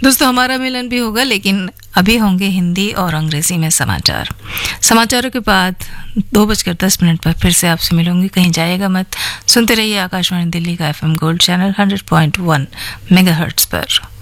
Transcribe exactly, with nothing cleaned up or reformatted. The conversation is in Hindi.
दोस्तों हमारा मिलन भी होगा, लेकिन अभी होंगे हिंदी और अंग्रेजी में समाचार। समाचारों के बाद दो बजकर दस मिनट पर फिर से आपसे मिलूंगी। कहीं जाइएगा मत, सुनते रहिए आकाशवाणी दिल्ली का FM gold channel hundred point one megahertz पर।